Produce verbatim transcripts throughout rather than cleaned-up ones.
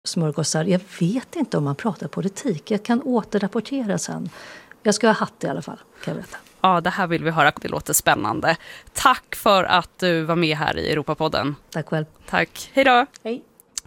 smörgåsar. Jag vet inte om man pratar politik. Jag kan återrapportera sen. Jag ska ha hatt i alla fall, kan jag berätta. Ja, det här vill vi höra. Det låter spännande. Tack för att du var med här i Europapodden. Tack själv. Tack. Hej då. Hej.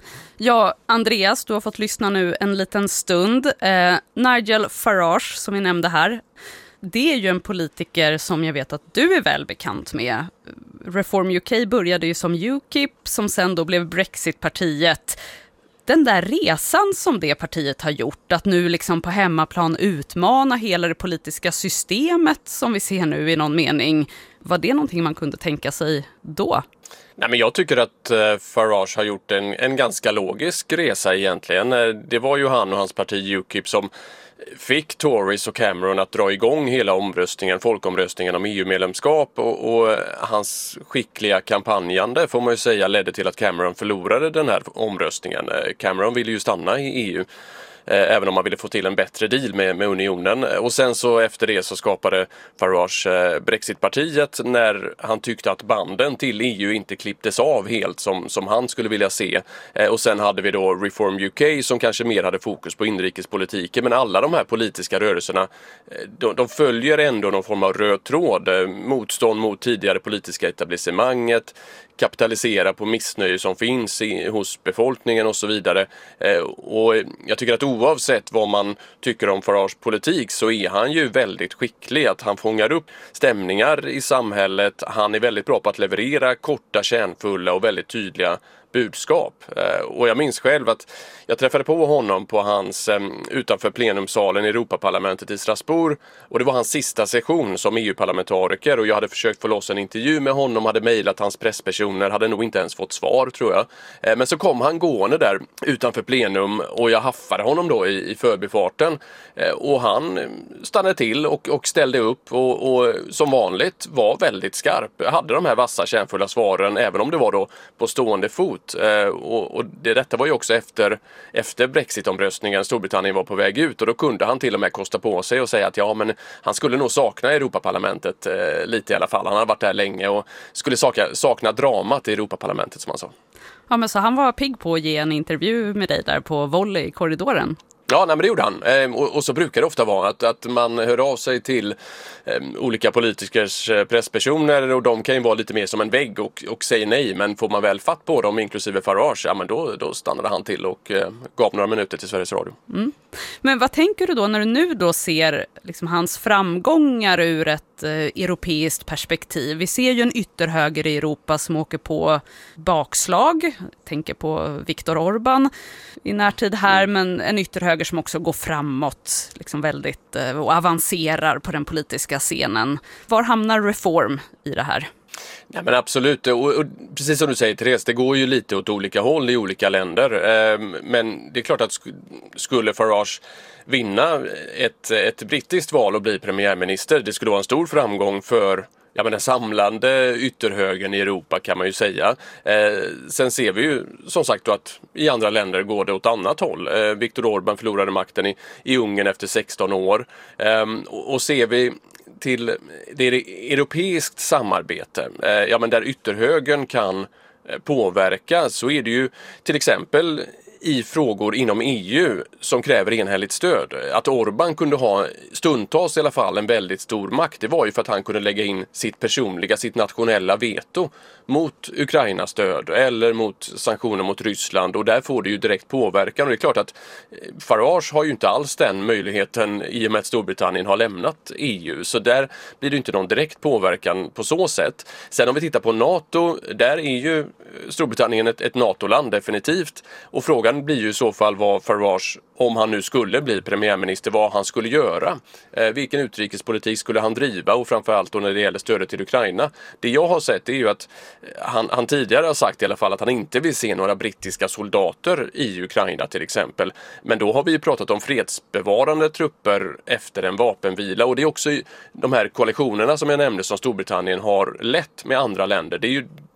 Ja, Andreas, du har fått lyssna nu en liten stund. Eh, Nigel Farage, som vi nämnde här, det är ju en politiker som jag vet att du är väl bekant med. Reform U K började ju som U KIP, som sen då blev Brexit-partiet. Den där resan som det partiet har gjort, att nu liksom på hemmaplan utmana hela det politiska systemet som vi ser nu i någon mening, var det någonting man kunde tänka sig då? Nej, men jag tycker att eh, Farage har gjort en, en ganska logisk resa egentligen. Eh, det var ju han och hans parti U KIP som fick Tories och Cameron att dra igång hela omröstningen, folkomröstningen om E U-medlemskap, och, och hans skickliga kampanjande, får man ju säga, ledde till att Cameron förlorade den här omröstningen. Cameron ville ju stanna i E U. Även om man ville få till en bättre deal med, med unionen. Och sen så efter det så skapade Farage eh, Brexitpartiet när han tyckte att banden till E U inte klipptes av helt som, som han skulle vilja se. Eh, och sen hade vi då Reform U K som kanske mer hade fokus på inrikespolitiken. Men alla de här politiska rörelserna, eh, de, de följer ändå någon form av röd tråd. Eh, motstånd mot tidigare politiska etablissemanget, kapitalisera på missnöje som finns i, hos befolkningen och så vidare. Eh, och jag tycker att oavsett vad man tycker om Farage politik så är han ju väldigt skicklig. Att han fångar upp stämningar i samhället. Han är väldigt bra på att leverera korta, kärnfulla och väldigt tydliga budskap. Och jag minns själv att jag träffade på honom på hans utanför plenumsalen i Europaparlamentet i Strasbourg, och det var hans sista session som E U-parlamentariker, och jag hade försökt få loss en intervju med honom, hade mejlat hans presspersoner, hade nog inte ens fått svar tror jag. Men så kom han gående där utanför plenum och jag haffade honom då i, i förbifarten, och han stannade till och, och ställde upp och, och som vanligt var väldigt skarp. Jag hade de här vassa kärnfulla svaren även om det var då på stående fot. Eh, och, och det, detta var ju också efter, efter Brexit-omröstningen. Storbritannien var på väg ut, och då kunde han till och med kosta på sig och säga att ja, men han skulle nog sakna Europaparlamentet eh, lite i alla fall. Han har varit där länge och skulle sakna, sakna dramat i Europaparlamentet, som han sa. Ja, men så han var pigg på att ge en intervju med dig där på volley i korridoren. Ja, nej, men det gjorde han. Eh, och, och så brukar det ofta vara att, att man hör av sig till eh, olika politikers eh, presspersoner, och de kan ju vara lite mer som en vägg och, och säger nej. Men får man väl fatt på dem, inklusive Farage, ja, men då, då stannade han till och eh, gav några minuter till Sveriges Radio. Mm. Men vad tänker du då när du nu då ser liksom hans framgångar ur ett eh, europeiskt perspektiv? Vi ser ju en ytterhöger i Europa som åker på bakslag. Tänker på Viktor Orbán i närtid här, mm. men en ytterhöger som också går framåt liksom väldigt eh, och avancerar på den politiska scenen. Var hamnar Reform i det här? Ja, men absolut, och, och precis som du säger Therese, det går ju lite åt olika håll i olika länder. Eh, men det är klart att sk- skulle Farage vinna ett, ett brittiskt val och bli premiärminister, det skulle vara en stor framgång för ja, men den samlande ytterhögern i Europa, kan man ju säga. Eh, sen ser vi ju som sagt då att i andra länder går det åt annat håll. Eh, Viktor Orbán förlorade makten i, i Ungern efter sexton år. Eh, och, och ser vi till det europeiskt samarbete, eh, ja, men där ytterhögern kan påverka, så är det ju till exempel i frågor inom E U som kräver enhälligt stöd. Att Orbán kunde ha stundtals i alla fall en väldigt stor makt, det var ju för att han kunde lägga in sitt personliga, sitt nationella veto mot Ukrainas stöd eller mot sanktioner mot Ryssland, och där får det ju direkt påverkan. Och det är klart att Farage har ju inte alls den möjligheten i och med att Storbritannien har lämnat E U, så där blir det inte någon direkt påverkan på så sätt. Sen om vi tittar på NATO, där är ju Storbritannien ett, ett NATO-land definitivt, och frågan blir ju i så fall vad Farage, om han nu skulle bli premiärminister, vad han skulle göra. Eh, vilken utrikespolitik skulle han driva, och framförallt då när det gäller stödet till Ukraina. Det jag har sett är ju att han, han tidigare har sagt i alla fall att han inte vill se några brittiska soldater i Ukraina till exempel. Men då har vi ju pratat om fredsbevarande trupper efter en vapenvila, och det är också de här koalitionerna som jag nämnde som Storbritannien har lett med andra länder. Det är ju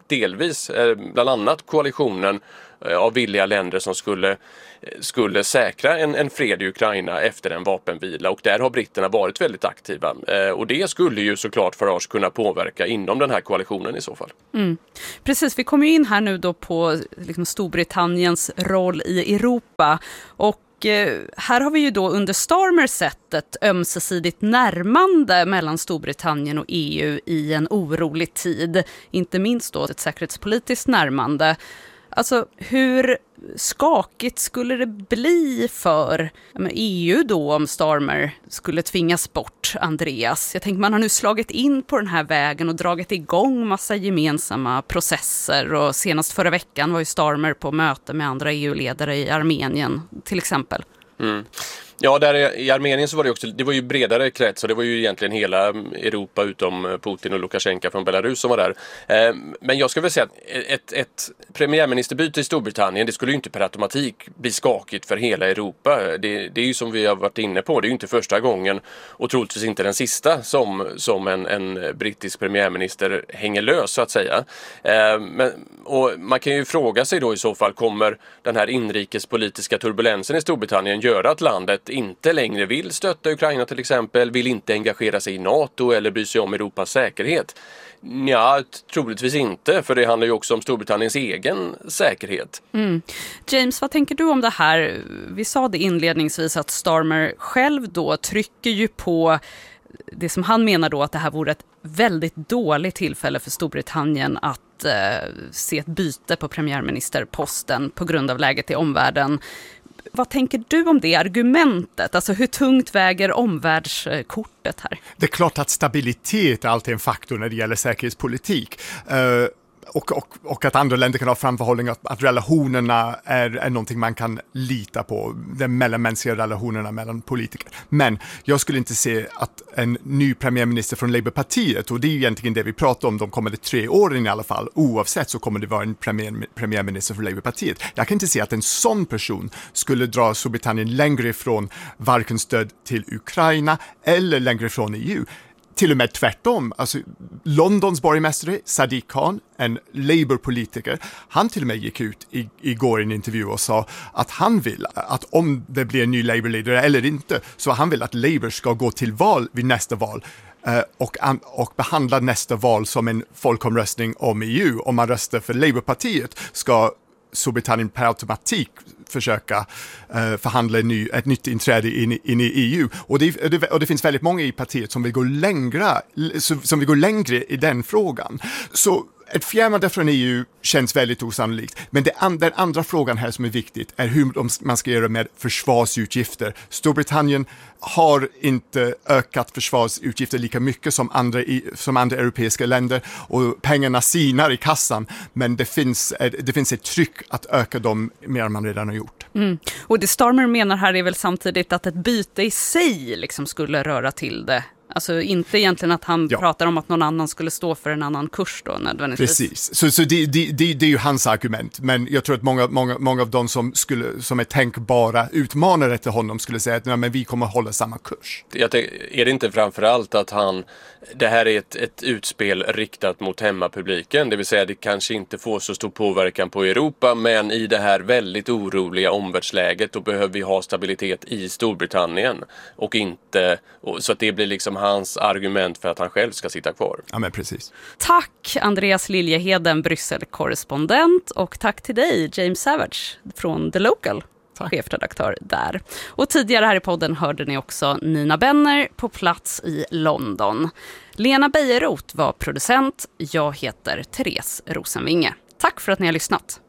delvis, bland annat koalitionen av villiga länder som skulle, skulle säkra en, en fred i Ukraina efter en vapenvila, och där har britterna varit väldigt aktiva. Och det skulle ju såklart Farage kunna påverka inom den här koalitionen i så fall. Mm. Precis, vi kommer ju in här nu då på liksom Storbritanniens roll i Europa, och här har vi ju då under Starmer sett ett ömsesidigt närmande mellan Storbritannien och E U i en orolig tid. Inte minst då ett säkerhetspolitiskt närmande. Alltså hur skakigt skulle det bli för E U då om Starmer skulle tvingas bort, Andreas? Jag tänker man har nu slagit in på den här vägen och dragit igång massa gemensamma processer, och senast förra veckan var ju Starmer på möte med andra E U-ledare i Armenien till exempel. Mm. Ja, där i Armenien så var det också, det var ju bredare krets, och det var ju egentligen hela Europa utom Putin och Lukasjenko från Belarus som var där. Men jag ska väl säga att ett, ett premiärministerbyte i Storbritannien, det skulle ju inte per automatik bli skakigt för hela Europa. Det, det är ju som vi har varit inne på, det är ju inte första gången och troligtvis inte den sista som, som en, en brittisk premiärminister hänger lös så att säga. Men, och man kan ju fråga sig då i så fall, kommer den här inrikespolitiska turbulensen i Storbritannien göra att landet inte längre vill stötta Ukraina till exempel, vill inte engagera sig i NATO eller bry sig om Europas säkerhet? Ja, troligtvis inte, för det handlar ju också om Storbritanniens egen säkerhet. Mm. James, vad tänker du om det här? Vi sa det inledningsvis att Starmer själv då trycker ju på det som han menar då att det här vore ett väldigt dåligt tillfälle för Storbritannien att eh, se ett byte på premiärministerposten på grund av läget i omvärlden. Vad tänker du om det argumentet? Alltså hur tungt väger omvärldskortet här? Det är klart att stabilitet är alltid en faktor när det gäller säkerhetspolitik. Uh... Och, och, och att andra länder kan ha framförhållning, att, att relationerna är, är någonting man kan lita på, de mellanmänskliga relationerna mellan politiker. Men jag skulle inte se att en ny premiärminister från Labourpartiet, och det är egentligen det vi pratar om de kommande tre åren i alla fall, oavsett så kommer det vara en premiär, premiärminister från Labourpartiet. Jag kan inte se att en sån person skulle dra Storbritannien längre ifrån varken stöd till Ukraina eller längre ifrån E U. Till och med tvärtom, alltså Londons borgmästare Sadiq Khan, en Labour-politiker, han till och med gick ut i, igår i en intervju och sa att han vill att om det blir en ny Labour-ledare eller inte, så han vill att Labour ska gå till val vid nästa val eh, och, och behandla nästa val som en folkomröstning om E U. Om man röstar för Labour-partiet ska Storbritannien per automatik försöka uh, förhandla en ny, ett nytt inträde in, in i E U. Och det, det, och det finns väldigt många i partiet som vill gå längre, som vill gå längre i den frågan. Så ett fjärmande från E U känns väldigt osannolikt. Men det and, den andra frågan här som är viktigt är hur de, man ska göra med försvarsutgifter. Storbritannien har inte ökat försvarsutgifter lika mycket som andra, i, som andra europeiska länder, och pengarna sinar i kassan, men det finns, det finns ett tryck att öka dem mer än man redan har gjort. Mm. Och det Starmer menar här är väl samtidigt att ett byte i sig liksom skulle röra till det. Alltså inte egentligen att han ja. pratar om att någon annan skulle stå för en annan kurs då nödvändigtvis. Precis, så, så det, det, det, det är ju hans argument. Men jag tror att många, många, många av de som, skulle, som är tänkbara utmanare till honom skulle säga att nej, men vi kommer att hålla samma kurs. Jag tänk, är det inte framförallt att han, det här är ett, ett utspel riktat mot hemmapubliken, det vill säga det kanske inte får så stor påverkan på Europa, men i det här väldigt oroliga omvärldsläget då behöver vi ha stabilitet i Storbritannien och inte, och, så att det blir liksom hans argument för att han själv ska sitta kvar. Ja, men precis. Tack Andreas Liljeheden, Bryssel-korrespondent, och tack till dig James Savage från The Local, tack. Chefredaktör där. Och tidigare här i podden hörde ni också Nina Benner på plats i London. Lena Bejerot var producent, jag heter Therese Rosenvinge. Tack för att ni har lyssnat.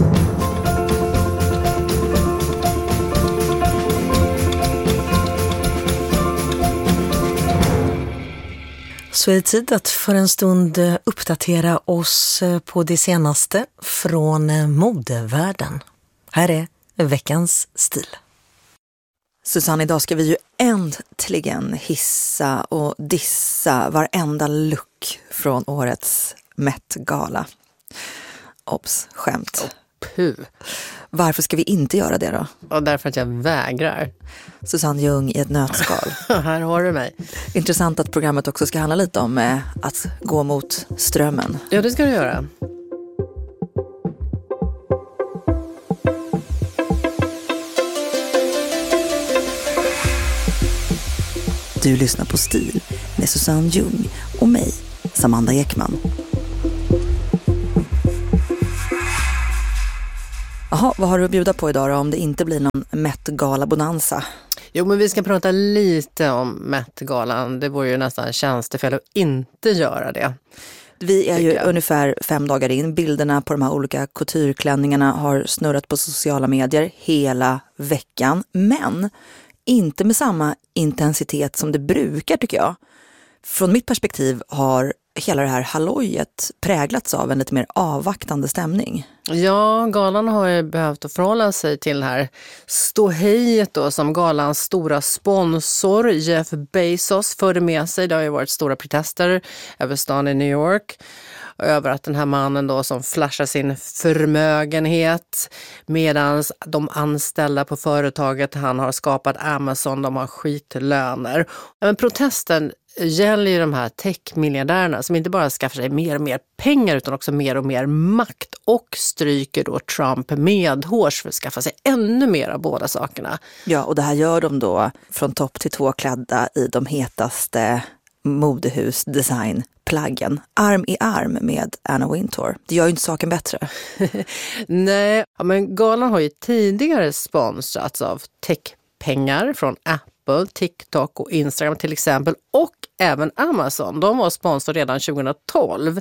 Så är det tid att för en stund uppdatera oss på det senaste från modevärlden. Här är veckans stil. Susanne, idag ska vi ju äntligen hissa och dissa varenda look från årets Met-gala. Obs, skämt. Oh, puh. Varför ska vi inte göra det då? Och därför att jag vägrar. Susanne Ljung i ett nötskal. Här har du mig. Intressant att programmet också ska handla lite om eh, att gå mot strömmen. Ja, det ska du göra. Du lyssnar på Stil med Susanne Ljung och mig, Samanda Ekman. Jaha, vad har du att bjuda på idag då, om det inte blir någon Met-gala-bonanza? Jo, men vi ska prata lite om Met-galan. Det vore ju nästan tjänstefel att inte göra det. Vi är ju ungefär fem dagar in. Bilderna på de här olika coutureklänningarna har snurrat på sociala medier hela veckan. Men inte med samma intensitet som det brukar, tycker jag. Från mitt perspektiv har hela det här hallojet präglats av en lite mer avvaktande stämning. Ja, galan har ju behövt att förhålla sig till det här ståhejet då, som galans stora sponsor Jeff Bezos förde med sig. Det har ju varit stora protester över stan i New York över att den här mannen då som flashar sin förmögenhet medan de anställda på företaget han har skapat Amazon, de har skitlöner. Men protesten gäller ju de här techmiljardärerna som inte bara skaffar sig mer och mer pengar utan också mer och mer makt och stryker då Trump medhårs för att skaffa sig ännu mer av båda sakerna. Ja, och det här gör de då från topp till tå klädda i de hetaste modehusdesignplaggen. Arm i arm med Anna Wintour. Det gör ju inte saken bättre. Nej, men galan har ju tidigare sponsrats av techpengar från Apple, TikTok och Instagram till exempel, och även Amazon. De var sponsor redan tjugohundratolv.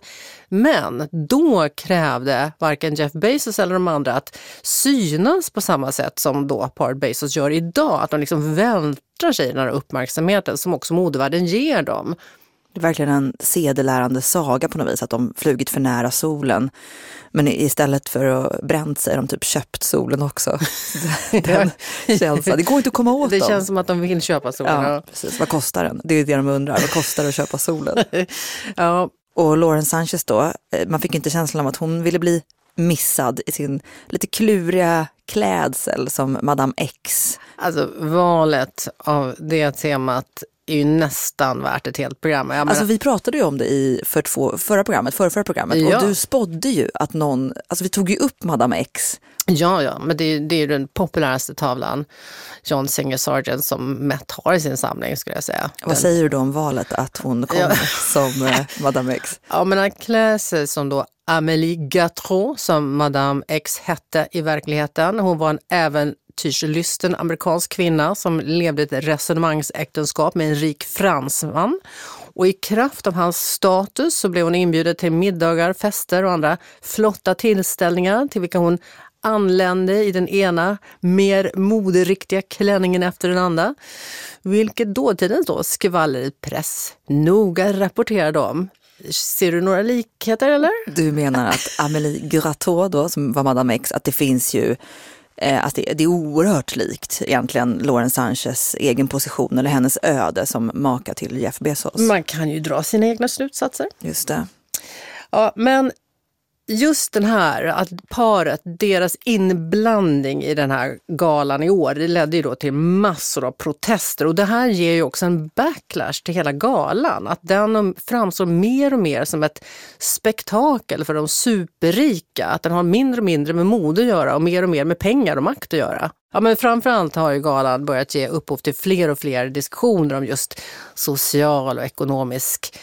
Men då krävde varken Jeff Bezos eller de andra att synas på samma sätt som då paret Bezos gör idag. Att de liksom vältrar sig i den här uppmärksamheten som också modevärlden ger dem. Det är verkligen en sedelärande saga på något vis, att de flugit för nära solen. Men istället för att bränt sig, de typ köpt solen också. Den känslan. Det går inte att komma åt det dem. Det känns som att de vill köpa solen. Ja, precis. Vad kostar den? Det är det de undrar. Vad kostar det att köpa solen? Ja. Och Lauren Sanchez då, man fick inte känslan av att hon ville bli missad i sin lite kluriga klädsel som Madame X. Alltså valet av det temat är ju nästan värt ett helt program. Jag menar... Alltså vi pratade ju om det i för två, förra programmet, förra, förra programmet. Ja. Och du spådde ju att någon, alltså vi tog ju upp Madame X. Ja, ja, men det, det är ju den populäraste tavlan John Singer Sargent som Met har i sin samling, skulle jag säga. Vad den... säger du då om valet att hon kommer ja. som eh, Madame X? Ja, men han klär sig som då Amélie Gautreau, som Madame X hette i verkligheten. Hon var en äventyrslysten amerikansk kvinna som levde ett resonemangsäktenskap med en rik fransman. Och i kraft av hans status så blev hon inbjuden till middagar, fester och andra flotta tillställningar till vilka hon anlände i den ena mer moderiktiga klänningen efter den andra. Vilket dåtidens då skvallerpress noga rapporterade om. Ser du några likheter eller? Du menar att Amélie Gautreau då, som var Madame X, att det finns ju eh, att det, det är oerhört likt egentligen Lauren Sanchez egen position eller hennes öde som maka till Jeff Bezos. Man kan ju dra sina egna slutsatser. Just det. Ja, men just den här, att paret, deras inblandning i den här galan i år, det ledde ju då till massor av protester. Och det här ger ju också en backlash till hela galan. Att den framstår mer och mer som ett spektakel för de superrika. Att den har mindre och mindre med mode att göra och mer och mer med pengar och makt att göra. Ja, men framförallt har ju galan börjat ge upphov till fler och fler diskussioner om just social och ekonomisk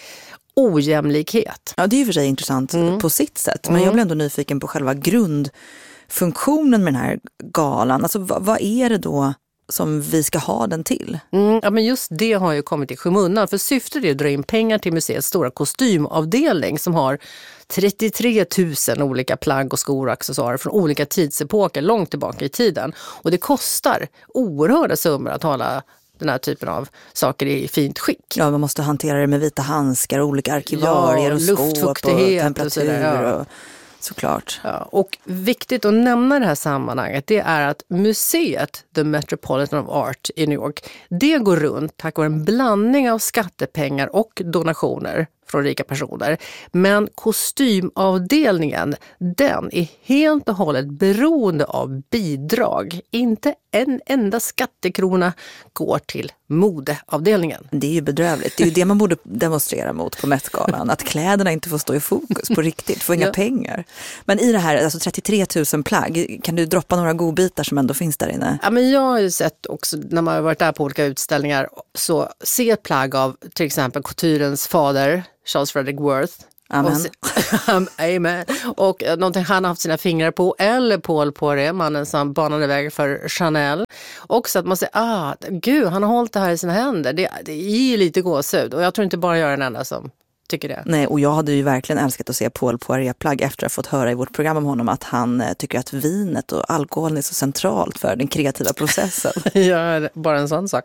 ojämlikhet. Ja, det är ju för sig intressant mm. på sitt sätt. Men mm. jag blir ändå nyfiken på själva grundfunktionen med den här galan. Alltså vad, vad är det då som vi ska ha den till? Mm, ja, men just det har ju kommit i skymundan. För syftet är att dra in pengar till museets stora kostymavdelning som har trettiotre tusen olika plagg och skor och accessoarer från olika tidsepoker långt tillbaka i tiden. Och det kostar oerhörda summor att hålla den här typen av saker i fint skick. Ja, man måste hantera det med vita handskar, olika arkivarier ja, och skåp och temperatur och, sådär, ja. och såklart. Ja, och viktigt att nämna i det här sammanhanget, det är att museet The Metropolitan of Art i New York, det går runt tack vare en blandning av skattepengar och donationer från rika personer. Men kostymavdelningen, den är helt och hållet beroende av bidrag. Inte en enda skattekrona går till modeavdelningen. Det är ju bedrövligt. Det är ju det man borde demonstrera mot på Met-galan. Att kläderna inte får stå i fokus på riktigt, får inga ja. pengar. Men i det här, alltså trettiotre tusen plagg, kan du droppa några godbitar som ändå finns där inne? Ja, men jag har ju sett också, när man har varit där på olika utställningar, så se ett plagg av till exempel couturens fader, Charles Frederick Worth. Amen. Och, se, amen. Och någonting han har haft sina fingrar på, eller Paul Poiret, mannen som banade väg för Chanel. Också att man säger, ah, gud, han har hållit det här i sina händer. Det, det är ju lite gåshud. Och jag tror inte bara jag är den enda som tycker det. Nej, och jag hade ju verkligen älskat att se Paul Poiret-plagg efter att ha fått höra i vårt program om honom att han eh, tycker att vinet och alkoholen är så centralt för den kreativa processen. Ja, bara en sån sak.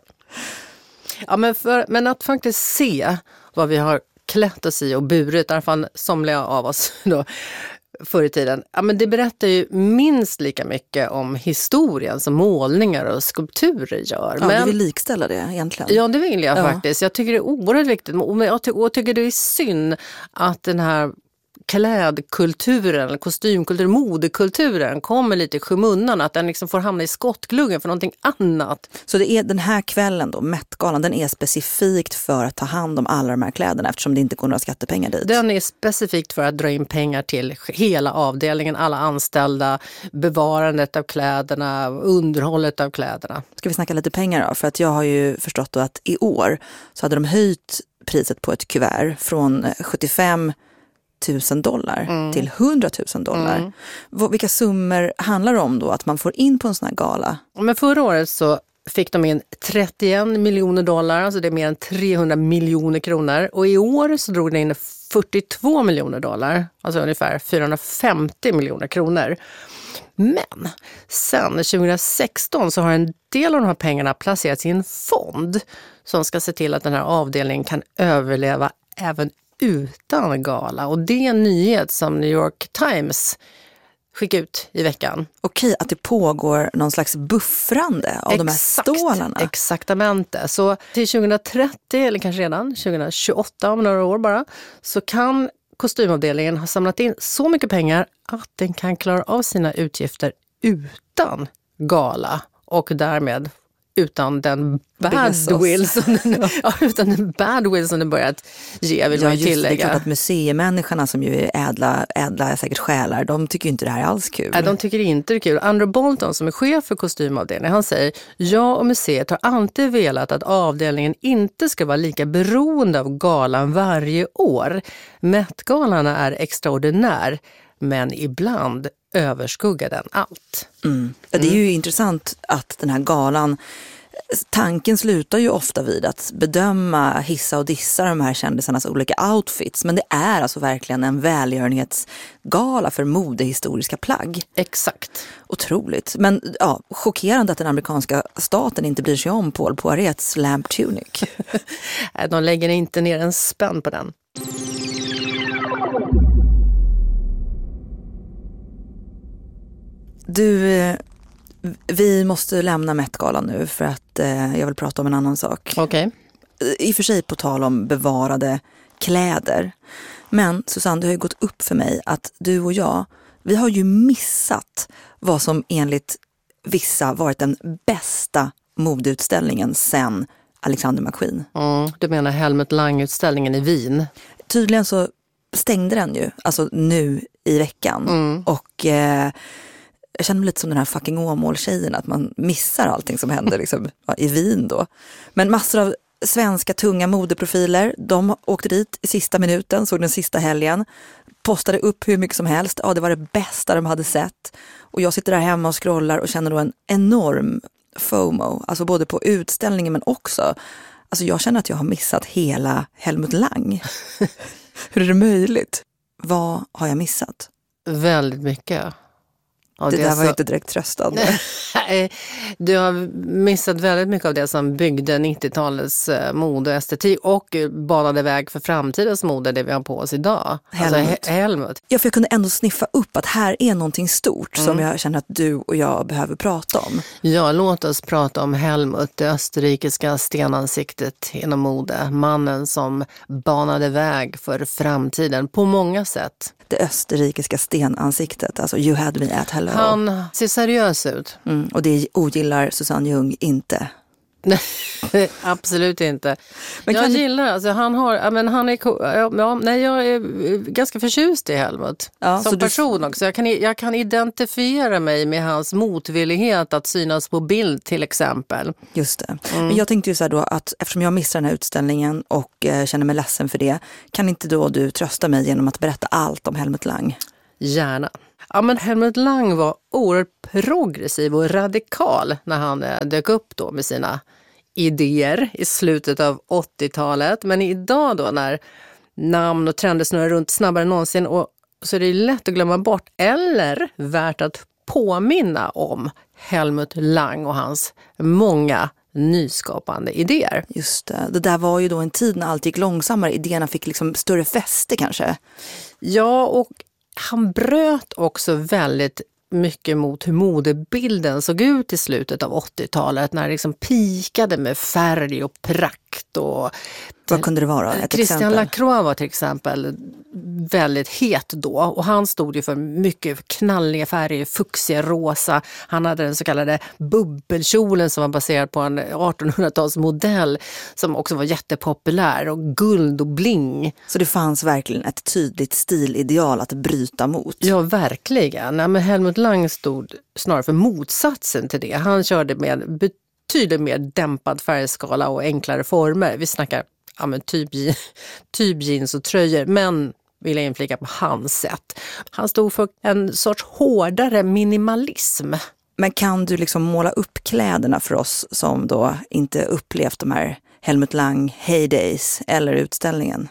Ja, men, för, men att faktiskt se vad vi har klätt oss i och burit, i alla fall somliga av oss då, förr i tiden. Ja, men det berättar ju minst lika mycket om historien som målningar och skulpturer gör. Ja, men, du vill likställa det egentligen. Ja, det vill jag ja. faktiskt. Jag tycker det är oerhört viktigt. Och jag, ty- och jag tycker det är synd att den här klädkulturen, eller kostymkulturen, modekulturen kommer lite i skymundan, att den liksom får hamna i skottgluggen för någonting annat. Så det är den här kvällen då, Met-galan, den är specifikt för att ta hand om alla de här kläderna eftersom det inte går några skattepengar dit? Den är specifikt för att dra in pengar till hela avdelningen, alla anställda, bevarandet av kläderna, underhållet av kläderna. Ska vi snacka lite pengar då? För att jag har ju förstått då att i år så hade de höjt priset på ett kuvert från sjuttiofem tusen dollar mm. till hundra tusen dollar. Mm. V- vilka summor handlar det om då att man får in på en sån här gala? Men förra året så fick de in trettioen miljoner dollar, alltså det är mer än trehundra miljoner kronor. Och i år så drog det in fyrtiotvå miljoner dollar, alltså ungefär fyrahundrafemtio miljoner kronor. Men sen tjugohundrasexton så har en del av de här pengarna placerats i en fond som ska se till att den här avdelningen kan överleva även utan gala. Och det är en nyhet som New York Times skickade ut i veckan. Okej, att det pågår någon slags buffrande av Exakt, de här stålarna. Exaktamente. Så till tjugohundratrettio, eller kanske redan tjugohundratjugoåtta om några år bara, så kan kostymavdelningen ha samlat in så mycket pengar att den kan klara av sina utgifter utan gala och därmed utan den badwill som den, ja, utan den badwill som den börjat ge, vill ja, man tillägga. Det är klart att museimänniskorna som ju är ädla, ädla säkert själar, de tycker inte det här är alls kul. Nej, de tycker inte det är kul. Andrew Bolton som är chef för kostymavdelningen, han säger, jag och museet har alltid velat att avdelningen inte ska vara lika beroende av galan varje år. Met-galan är extraordinär, men ibland överskuggar den allt. Mm. Det är ju mm. intressant att den här galan, tanken slutar ju ofta vid att bedöma, hissa och dissa de här kändisarnas olika outfits. Men det är alltså verkligen en välgörenhetsgala för modehistoriska plagg. Exakt. Otroligt. Men ja, chockerande att den amerikanska staten inte bryr sig om Paul Poirets lamp tunic. De lägger inte ner en spänn på den. Du, vi måste lämna Met-galan nu för att eh, jag vill prata om en annan sak. Okej. Okay. I och för sig på tal om bevarade kläder. Men Susanne, det har ju gått upp för mig att du och jag, vi har ju missat vad som enligt vissa varit den bästa modeutställningen sen Alexander McQueen. Mm, du menar Helmut Lang-utställningen i Wien? Tydligen så stängde den ju, alltså nu i veckan. Mm. Och eh, jag känner mig lite som den här fucking Åmål-tjejen, att man missar allting som händer liksom, ja, i Wien då. Men massor av svenska tunga modeprofiler, de åkte dit i sista minuten, såg den sista helgen, postade upp hur mycket som helst. Ja, det var det bästa de hade sett. Och jag sitter där hemma och scrollar och känner då en enorm FOMO, alltså både på utställningen men också, alltså jag känner att jag har missat hela Helmut Lang. Hur är det möjligt? Vad har jag missat? Väldigt mycket. Det, det där var så... inte direkt tröstande. Du har missat väldigt mycket av det som byggde nittiotalets mode och estetik och banade väg för framtidens mode, det vi har på oss idag. Helmut. Alltså Helmut. Ja, för jag kunde ändå sniffa upp att här är någonting stort mm. som jag känner att du och jag behöver prata om. Ja, låt oss prata om Helmut, det österrikiska stenansiktet inom mode. Mannen som banade väg för framtiden på många sätt. Det österrikiska stenansiktet, alltså you had me at hello. Han ser seriös ut. Mm, och det ogillar Susanne Ljung inte. Nej, absolut inte. Men jag gillar, alltså han har, men han är, ja, nej, jag är ganska förtjust i Helmut. Ja, som person du... också. Jag kan, jag kan identifiera mig med hans motvillighet att synas på bild till exempel. Just det. Mm. Men jag tänkte ju så här då att eftersom jag missar den här utställningen och eh, känner mig ledsen för det, kan inte då du trösta mig genom att berätta allt om Helmut Lang? Gärna. Ja, men Helmut Lang var oerhört progressiv och radikal när han eh, dök upp då med sina idéer i slutet av åttiotalet. Men idag då när namn och trender snurrar runt snabbare än någonsin och så är det lätt att glömma bort eller värt att påminna om Helmut Lang och hans många nyskapande idéer. Just det. Det där var ju då en tid när allt gick långsammare. Idéerna fick liksom större fäste kanske. Ja, och han bröt också väldigt mycket mot hur modebilden såg ut i slutet av åttiotalet när det liksom pikade med färg och prakt. Och vad kunde det vara? Ett Christian exempel? Lacroix var till exempel väldigt het då och han stod ju för mycket knalliga färger, fuxiga, rosa. Han hade den så kallade bubbelkjolen som var baserad på en artonhundratalsmodell som också var jättepopulär och guld och bling. Så det fanns verkligen ett tydligt stilideal att bryta mot? Ja, verkligen. Nej, men Helmut Lang stod snarare för motsatsen till det. Han körde med betydligt mer dämpad färgskala och enklare former. Vi snackar ja, men typ, typ jeans och tröjor, men vill jag inflika på hans sätt. Han stod för en sorts hårdare minimalism. Men kan du liksom måla upp kläderna för oss som då inte upplevt de här Helmut Lang heydays eller utställningen?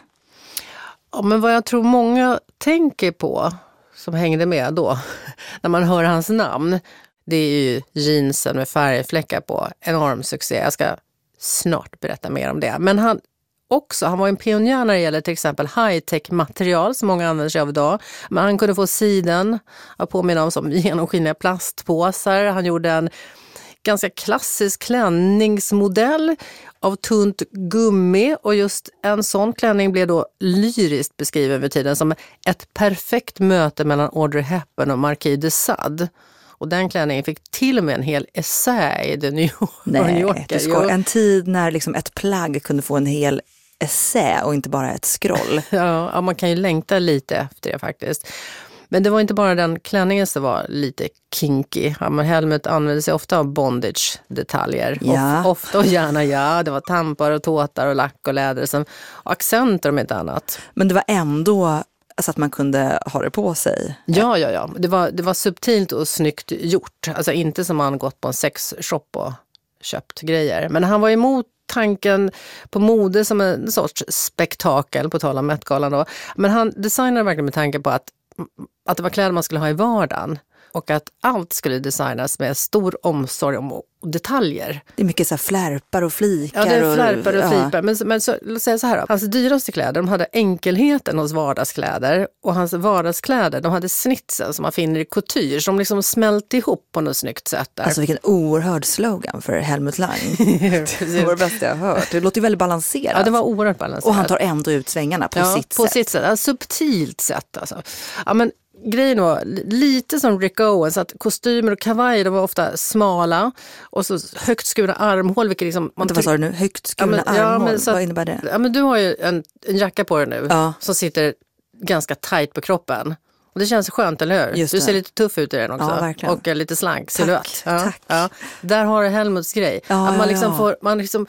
Ja, men vad jag tror många tänker på som hängde med då när man hör hans namn, det är ju jeansen med färgfläckar på. Enorm succé. Jag ska snart berätta mer om det. Men han också, han var en pionjär när det gäller till exempel high-tech-material som många använder sig av idag. Men han kunde få siden att påminna om som genomskinliga plastpåsar. Han gjorde en ganska klassisk klänningsmodell av tunt gummi och just en sån klänning blev då lyriskt beskriven vid tiden som ett perfekt möte mellan Audrey Hepburn och Marquis de Sade. Och den klänningen fick till och med en hel essä i The New Yorker. Nej, ska, en tid när liksom ett plagg kunde få en hel essä och inte bara ett scroll. ja, ja, man kan ju längta lite efter det faktiskt. Men det var inte bara den klänningen som var lite kinky. Ja, men Helmut använde sig ofta av bondage-detaljer. Ja. Of, ofta och gärna, ja. Det var tampar och tåtar och lack och läder som, och accenter om inte annat. Men det var ändå så att man kunde ha det på sig. Ja, ja, ja. Det var, det var subtilt och snyggt gjort. Alltså inte som man gått på en sexshop och köpt grejer. Men han var emot tanken på mode som en sorts spektakel, på tal om Met-galan då. Men han designade verkligen med tanke på att, att det var kläder man skulle ha i vardagen. Och att allt skulle designas med stor omsorg om detaljer. Det är mycket så här flärpar och flikar. Ja, det är flärpar och, och flipar. Ja. Men, men så, låt säga så här då. Hans dyraste kläder, de hade enkelheten hos vardagskläder. Och hans vardagskläder, de hade snitsen som man finner i couture. Som liksom smält ihop på något snyggt sätt där. Alltså vilken oerhörd slogan för Helmut Lang. Det var det bästa jag hört. Det låter ju väldigt balanserat. Ja, det var oerhört balanserat. Och han tar ändå ut svängarna på ja, sitt på sätt. sitt sätt. Ja, subtilt sätt alltså. Ja, men grejen var lite som Rick Owens, att kostymer och kavajer, de var ofta smala och så högt skurna armhål, vilket liksom man vad sa du nu? Högt skurna ja, men, armhål, ja, så att, vad innebär det? Ja, men du har ju en, en jacka på dig nu ja. som sitter ganska tajt på kroppen. Och det känns skönt, eller hur? Just du det. ser lite tuff ut i den också. Ja, verkligen. Och lite slank silhuett. Ja, tack. Ja. Där har du Helmuts grej. Ja, att man liksom ja. får, man liksom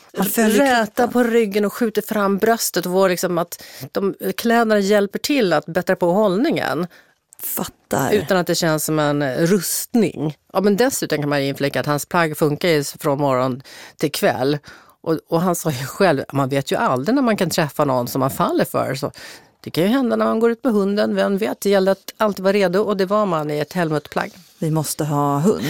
räta på ryggen och skjuter fram bröstet och får liksom att de kläderna hjälper till att bättra på hållningen. Fattar. Utan att det känns som en rustning. Ja, men dessutom kan man ju inflika att hans plagg funkar ju från morgon till kväll. Och, och han sa ju själv, man vet ju aldrig när man kan träffa någon som man faller för. Så Det kan ju hända när man går ut med hunden, vem vet, det gällde att alltid vara redo och det var man i ett Helmut-plagg. Vi måste ha hund.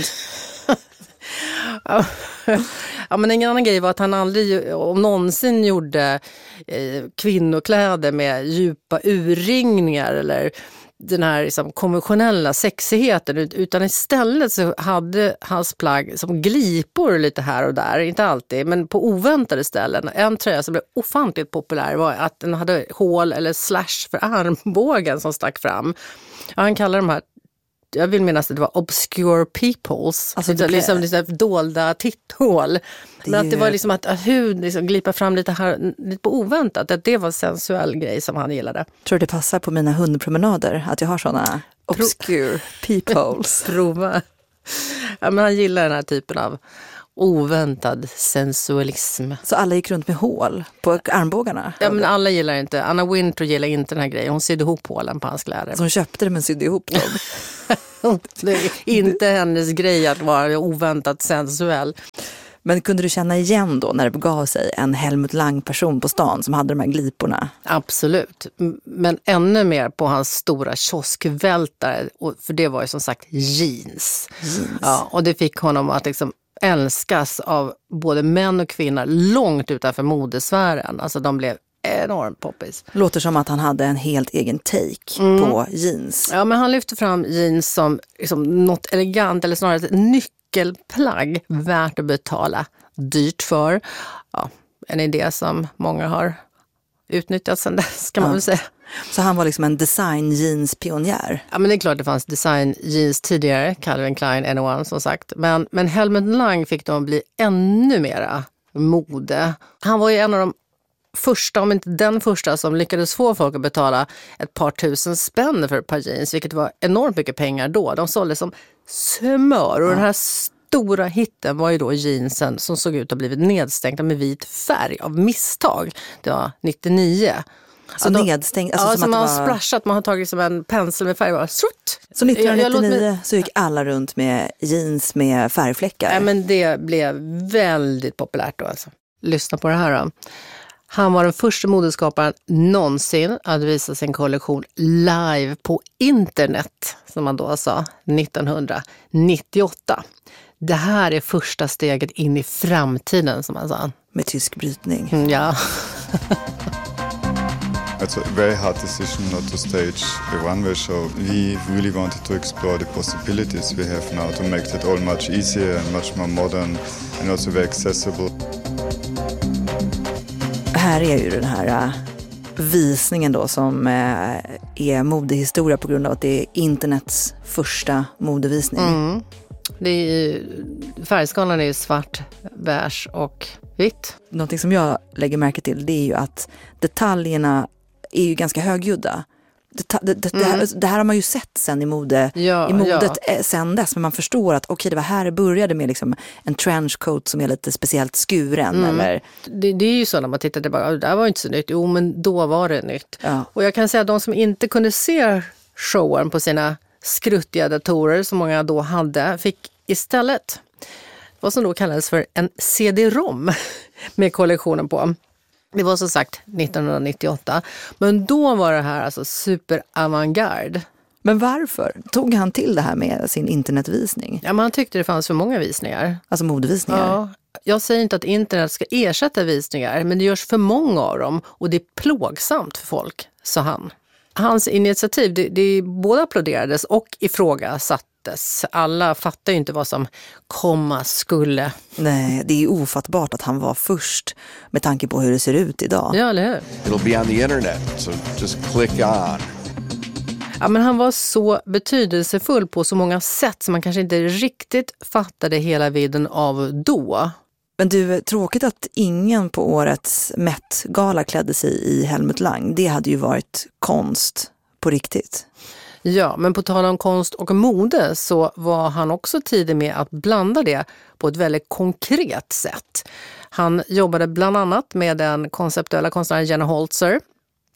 Ja, men en annan grej var att han aldrig, om någonsin, gjorde eh, kvinnokläder med djupa urringningar eller den här liksom, konventionella sexigheten, utan istället så hade hans plagg som glipor lite här och där, inte alltid, men på oväntade ställen. En tröja som blev ofantligt populär var att den hade hål eller slash för armbågen som stack fram. Ja, han kallar de här, jag vill minnas att det var obscure peoples, alltså det liksom, liksom dolda titthål. Men att det var liksom att, att hud liksom glipa fram lite, här, lite på oväntat, att det var en sensuell grej som han gillade. Tror det passar på mina hundpromenader att jag har såna obscure peepholes? Prova. Ja, men han gillar den här typen av oväntad sensualism. Så alla gick runt med hål på armbågarna? Ja, men alla gillar inte. Anna Wintour gillar inte den här grejen. Hon sydde ihop hålen på hans kläder. Så hon köpte det men sydde ihop dem? Det är inte hennes grej att vara oväntat sensuell. Men kunde du känna igen då när det begav sig en Helmut Lang-person på stan som hade de här gliporna? Absolut. Men ännu mer på hans stora kioskvältare. För det var ju som sagt jeans. jeans. Ja, och det fick honom att liksom älskas av både män och kvinnor långt utanför modesfären. Alltså de blev enormt poppis. Låter som att han hade en helt egen take mm. på jeans. Ja, men han lyfte fram jeans som liksom något elegant eller snarare ett nyckelplagg värt att betala dyrt för. Ja, en idé som många har utnyttjat sedan dess, kan man ja. väl säga. Så han var liksom en design jeans pionjär? Ja, men det är klart det fanns design jeans tidigare, Calvin Klein, N O ett som sagt. Men, men Helmut Lang fick dem bli ännu mera mode. Han var ju en av de första, om inte den första, som lyckades få folk att betala ett par tusen spänn för ett par jeans, vilket var enormt mycket pengar då. De sålde som smör och ja. den här stora hitten var ju då jeansen som såg ut att ha blivit nedstänkta med vit färg av misstag. Det var nittionio. Så de, nedstängt? Alltså ja, som, som man var... har splashat, man har tagit som en pensel med färg. Bara, strutt. Så nittonhundranittionio jag, jag mig... så gick alla runt med jeans med färgfläckar? Ja, men det blev väldigt populärt då alltså. Lyssna på det här då. Han var den första modeskaparen någonsin att visa sin kollektion live på internet, som man då sa, nittonhundranittioåtta. Det här är första steget in i framtiden, som man sa. Med tysk brytning. Mm, ja. It's a very hard decision not to stage a one-way show. We really wanted to explore the possibilities we have now to make it all much easier and much more modern and also very accessible. Här är ju den här visningen då som är modehistoria på grund av att det är internets första modevisning. Mm. Det är, färgskalan är ju svart, beige och vitt. Någonting som jag lägger märke till, det är ju att detaljerna är ju ganska högljudda. Det, det, det, mm. det, här, det här har man ju sett sen i, mode, ja, i modet ja. sen dess, men man förstår att okej, okay, det var här det började med liksom en trenchcoat som är lite speciellt skuren. Mm. Eller... Det, det är ju så när man tittar tillbaka, det där var inte så nytt, jo men då var det nytt. Ja. Och jag kan säga att de som inte kunde se showen på sina skruttiga datorer som många då hade, fick istället vad som då kallades för en C D-rom med kollektionen på. Det var som sagt nittonhundranittioåtta, men då var det här alltså super avantgarde. Men varför tog han till det här med sin internetvisning? Ja, man tyckte det fanns för många visningar. Alltså modevisningar? Ja. Jag säger inte att internet ska ersätta visningar, men det görs för många av dem och det är plågsamt för folk, sa han. Hans initiativ, det, det både applåderades och ifrågasattes. Alla fattar ju inte vad som komma skulle. Nej, det är ofattbart att han var först med tanke på hur det ser ut idag. Ja, eller hur? It'll be on the internet, so just click on. Ja, men han var så betydelsefull på så många sätt som man kanske inte riktigt fattade hela vidden av då. Men du, tråkigt att ingen på årets Met-gala klädde sig i Helmut Lang. Det hade ju varit konst på riktigt. Ja, men på tal om konst och mode så var han också tidig med att blanda det på ett väldigt konkret sätt. Han jobbade bland annat med den konceptuella konstnären Jenna Holzer.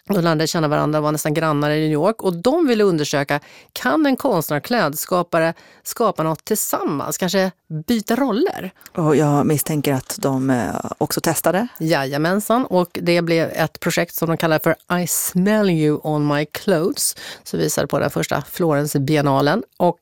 De lärde känna varandra, var nästan grannar i New York, och de ville undersöka, kan en konstnär och klädskapare skapa något tillsammans, kanske byta roller? Och jag misstänker att de också testade. Jajamensan, och det blev ett projekt som de kallar för I smell you on my clothes, som visade på den första Florens-biennalen, och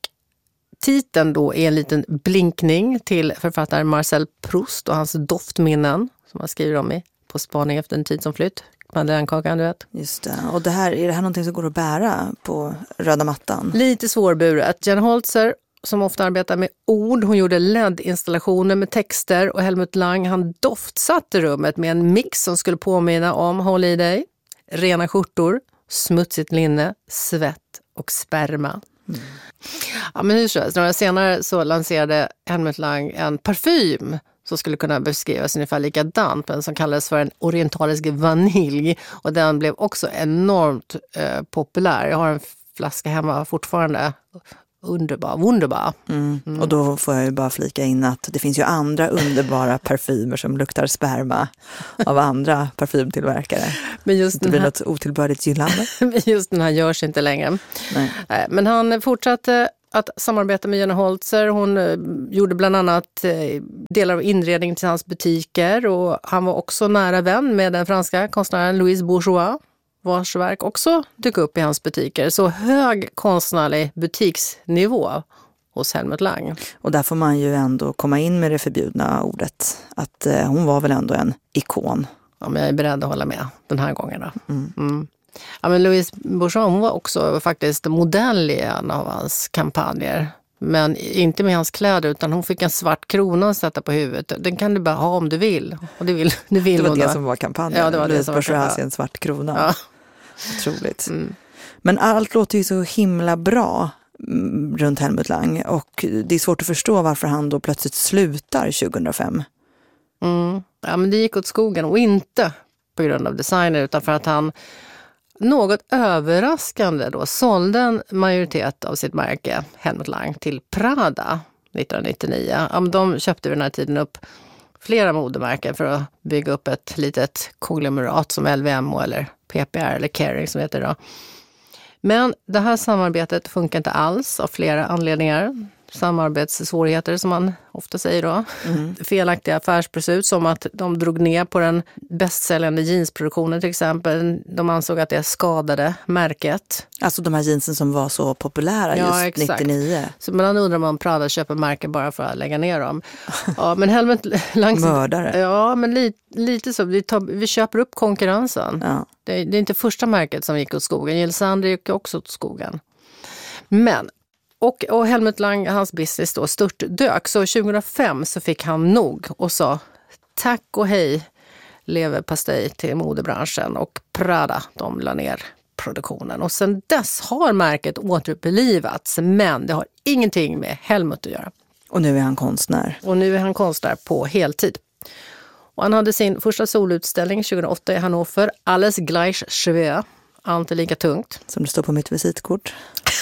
titeln då är en liten blinkning till författaren Marcel Proust och hans doftminnen som han skriver om i På spaning efter en tid som flytt. Madeleinekakan, du vet. Just det. Och det här, är det här någonting som går att bära på röda mattan? Lite svårburet. Jen Holzer, som ofta arbetar med ord, hon gjorde L E D-installationer med texter, och Helmut Lang, han doftsatte rummet med en mix som skulle påminna om Håll i dig, rena skjortor, smutsigt linne, svett och sperma. Mm. Ja, men hur så? Några senare så lanserade Helmut Lang en parfym som skulle kunna beskrivas ungefär likadant, men som kallades för en orientalisk vanilj, och den blev också enormt eh, populär. Jag har en flaska hemma fortfarande. Underbar, wunderbar. Mm. Mm. Och då får jag ju bara flika in att det finns ju andra underbara parfymer som luktar sperma av andra parfymtillverkare. Men just det blir här... något otillbörligt gyllande. Men just den här görs inte längre. Nej. Men han fortsatte att samarbeta med Jen Holzer. Hon gjorde bland annat delar av inredning till hans butiker, och han var också nära vän med den franska konstnären Louise Bourgeois, vars verk också dök upp i hans butiker. Så hög konstnärlig butiksnivå hos Helmut Lang. Och där får man ju ändå komma in med det förbjudna ordet, att eh, hon var väl ändå en ikon. Ja, men jag är beredd att hålla med den här gången då. Mm. Mm. Ja, men Louise Bourgeois, hon var också faktiskt modell i en av hans kampanjer. Men inte med hans kläder, utan hon fick en svart krona att sätta på huvudet. Den kan du bara ha om du vill. Och det, vill, det, vill det var det som var kampanjen. Ja, det var det som var kampanjen. En svart krona. Ja. Otroligt. Mm. Men allt låter ju så himla bra runt Helmut Lang. Och det är svårt att förstå varför han då plötsligt slutar tjugohundrafem. Mm. Ja, men det gick åt skogen, och inte på grund av designer, utan för att han något överraskande då sålde en majoritet av sitt märke Helmut Lang till Prada nittonhundranittionio. Ja, de köpte vid den här tiden upp flera modemärken för att bygga upp ett litet konglomerat som L V M eller P P R eller Kering som heter då. Men det här samarbetet funkar inte alls av flera anledningar. Samarbetssvårigheter som man ofta säger då. Mm. Felaktiga affärsbeslut, som att de drog ner på den bästsäljande jeansproduktionen till exempel. De ansåg att det skadade märket. Alltså de här jeansen som var så populära ja, just exakt. nittionio. Så man undrar om man Prada köper märken bara för att lägga ner dem. Ja, men Helmut Lang... Mördare. Ja, men li, lite så. Vi, tar, vi köper upp konkurrensen. Ja. Det, det är inte första märket som gick åt skogen. Gilles Sander gick också åt skogen. Men... Och, och Helmut Lang, hans business då, stört dök. Så tjugohundrafem så fick han nog och sa tack och hej leverpastej till modebranschen, och Prada, de la ner produktionen. Och sen dess har märket återupplivats, men det har ingenting med Helmut att göra. Och nu är han konstnär. Och nu är han konstnär på heltid. Och han hade sin första solutställning tjugohundraåtta i Hannover, Alles gleich schwer, allt är lika tungt. Som det står på mitt visitkort.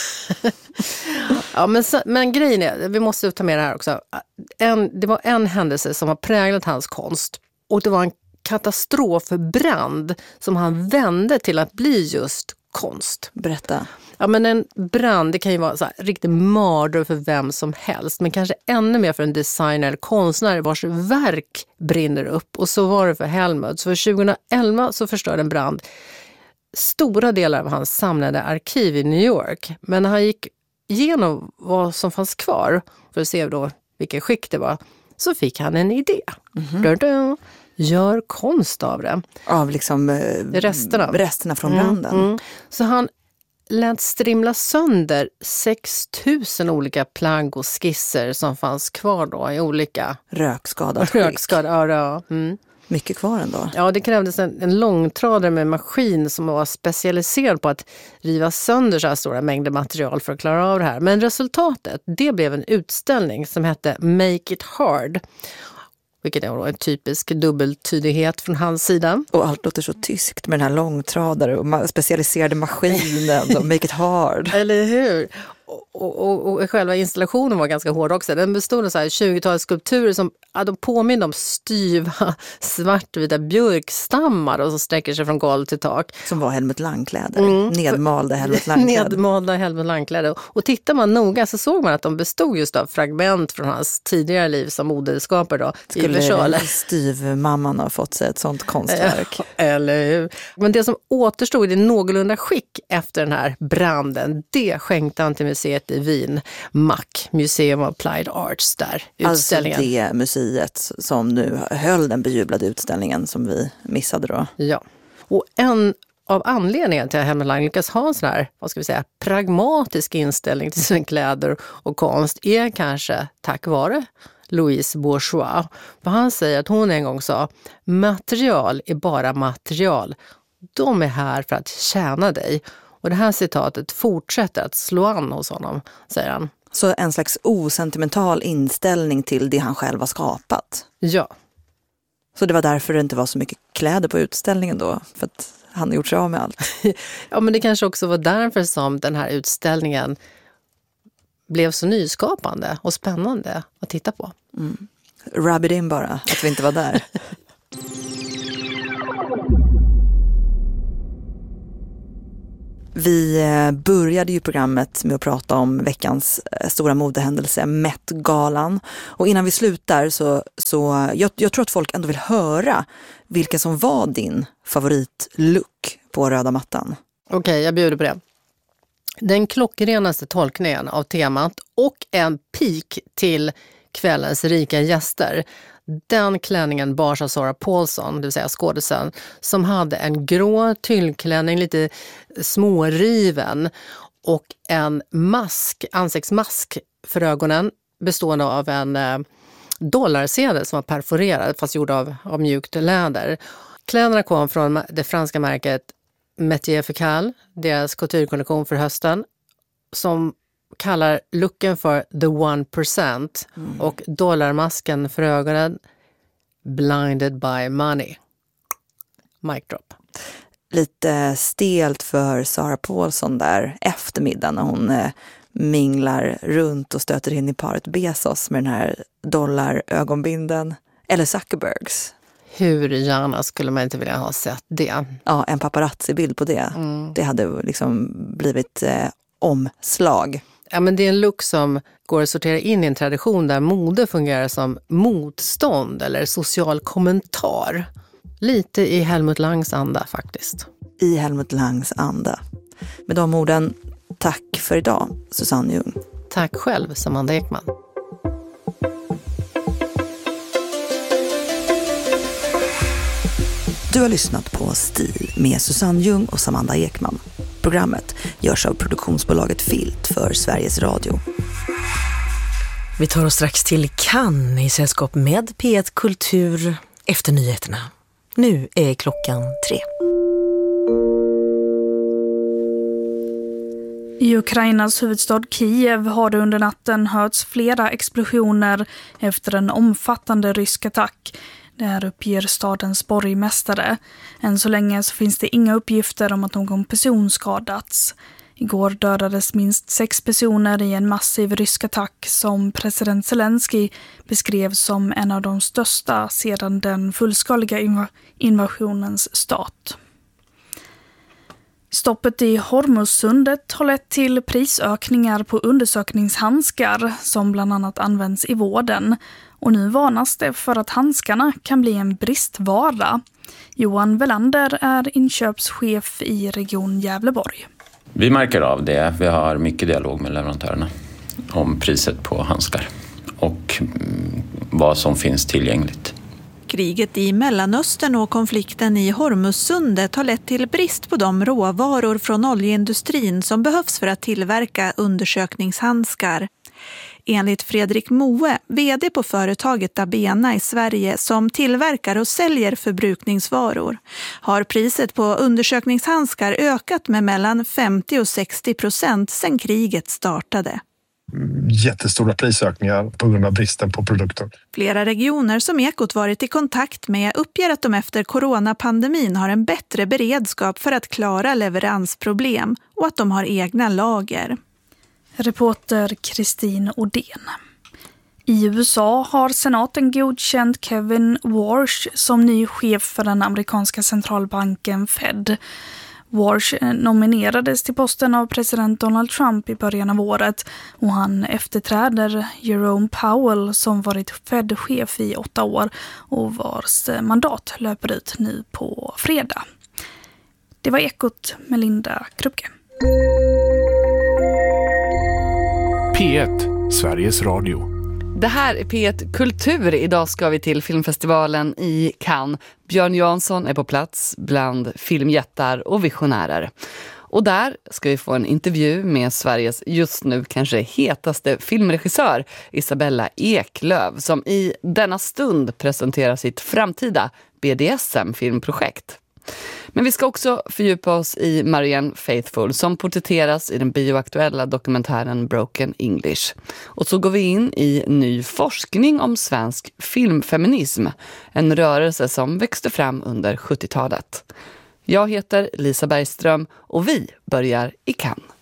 Ja, men, men grejen är, vi måste ta med det här också. En, det var en händelse som har präglat hans konst, och det var en katastrofbrand som han vände till att bli just konst. Berätta. Ja, men en brand, det kan ju vara så här, riktigt mardröm för vem som helst, men kanske ännu mer för en designer eller konstnär vars verk brinner upp. Och så var det för Helmut. Så för tjugohundraelva så förstörde en brand stora delar av hans samlade arkiv i New York. Men när han gick igenom vad som fanns kvar för att se då vilken skick det var, så fick han en idé. Mm-hmm. Gör konst av det. Av liksom eh, resterna. resterna från branden. Mm, mm. Så han lät strimla sönder sex tusen olika plagg och skisser som fanns kvar då i olika rökskadade skick. Rökskadade, ja. Mm. Mycket kvar ändå. Ja, det krävdes en, en långtradare med maskin som var specialiserad på att riva sönder så här stora mängder material för att klara av det här. Men resultatet, det blev en utställning som hette Make it hard. Vilket är en typisk dubbeltydighet från hans sida. Och allt låter så tyskt med den här långtradare och specialiserade maskinen och make it hard. Eller hur? Och, och, och själva installationen var ganska hård också. Den bestod av så här tjugotal skulpturer som ja, de påminner om styva svartvita björkstammar och så sträcker sig från golv till tak. Som var Helmut Lang-kläder. Mm. Nedmalda Helmut Lang-kläder. Nedmalda Helmut Lang-kläder. Och tittar man noga så såg man att de bestod just av fragment från hans tidigare liv som modeskapare då. Skulle styvmamman ha fått sig ett sånt konstverk? Eller hur? Men det som återstod i någorlunda skick efter den här branden, det skänkte han till museet i Wien, M A C, Museum of Applied Arts, där utställningen. Alltså det museet som nu höll den bejublade utställningen som vi missade då. Ja, och en av anledningen till att Helmut Lang lyckas ha en sån här, vad ska vi säga, pragmatisk inställning till sina kläder och konst är kanske tack vare Louise Bourgeois. För han säger att hon en gång sa, material är bara material. De är här för att tjäna dig. Och det här citatet fortsätter att slå an hos honom, säger han. Så en slags osentimental inställning till det han själv har skapat? Ja. Så det var därför det inte var så mycket kläder på utställningen då? För att han har gjort sig av med allt? Ja, men det kanske också var därför som den här utställningen blev så nyskapande och spännande att titta på. Mm. Rub it in bara, att vi inte var där. Vi började ju programmet med att prata om veckans stora modehändelse, Met-galan. Och innan vi slutar så, så jag, jag tror att folk ändå vill höra vilka som var din favoritlook på röda mattan. Okej, okay, jag bjuder på det. Den klockrenaste tolkningen av temat och en pik till kvällens rika gäster. Den klänningen bars av Sarah Paulson, det vill säga skådisen, som hade en grå tyllklänning, lite småriven och en mask, ansiktsmask för ögonen bestående av en eh, dollarsedel som var perforerad fast gjord av, av mjukt läder. Kläderna kom från det franska märket Métier Fecal, deras couture-kollektion för hösten, som kallar looken för the one percent mm. och dollarmasken för ögonen blinded by money. Mic drop. Lite stelt för Sarah Paulson där eftermiddagen när hon eh, minglar runt och stöter in i paret Bezos med den här dollarögonbinden. Eller Zuckerbergs. Hur gärna skulle man inte vilja ha sett det? Ja, en paparazzi-bild på det. Mm. Det hade liksom blivit eh, omslag. Ja, men det är en look som går att sortera in i en tradition där mode fungerar som motstånd eller social kommentar. Lite i Helmut Langs anda faktiskt. I Helmut Langs anda. Med de orden, tack för idag, Susanne Ljung. Tack själv, Samanda Ekman. Du har lyssnat på Stil med Susanne Ljung och Samanda Ekman. Programmet görs av produktionsbolaget Filt för Sveriges Radio. Vi tar oss strax till Cannes i sällskap med P ett Kultur efter nyheterna. Nu är klockan tre. I Ukrainas huvudstad Kiev har det under natten hörts flera explosioner efter en omfattande rysk attack. Det här uppger stadens borgmästare. Än så länge så finns det inga uppgifter om att någon person skadats. Igår dödades minst sex personer i en massiv rysk attack som president Zelensky beskrev som en av de största sedan den fullskaliga inv- invasionens start. Stoppet i Hormuzsundet har lett till prisökningar på undersökningshandskar som bland annat används i vården. Och nu varnas det för att handskarna kan bli en bristvara. Johan Velander är inköpschef i Region Gävleborg. Vi märker av det. Vi har mycket dialog med leverantörerna om priset på handskar och vad som finns tillgängligt. Kriget i Mellanöstern och konflikten i Hormuzsundet har lett till brist på de råvaror från oljeindustrin som behövs för att tillverka undersökningshandskar. Enligt Fredrik Moe, vd på företaget Dabena i Sverige som tillverkar och säljer förbrukningsvaror, har priset på undersökningshandskar ökat med mellan femtio och sextio procent sedan kriget startade. Jättestora prisökningar på grund av bristen på produkter. Flera regioner som Ekot varit i kontakt med uppger att de efter coronapandemin har en bättre beredskap för att klara leveransproblem och att de har egna lager. Reporter Kristin Odén. I U S A har senaten godkänt Kevin Warsh som ny chef för den amerikanska centralbanken Fed. Warsh nominerades till posten av president Donald Trump i början av året och han efterträder Jerome Powell som varit Fed-chef i åtta år och vars mandat löper ut nu på fredag. Det var Ekot med Linda Krupke. P ett, Sveriges Radio. Det här är P ett Kultur. Idag ska vi till filmfestivalen i Cannes. Björn Jansson är på plats bland filmjättar och visionärer. Och där ska vi få en intervju med Sveriges just nu kanske hetaste filmregissör Isabella Eklöf som i denna stund presenterar sitt framtida B D S M-filmprojekt. Men vi ska också fördjupa oss i Marianne Faithfull som porträtteras i den bioaktuella dokumentären Broken English. Och så går vi in i ny forskning om svensk filmfeminism, en rörelse som växte fram under sjuttiotalet. Jag heter Lisa Bergström och vi börjar i Cannes.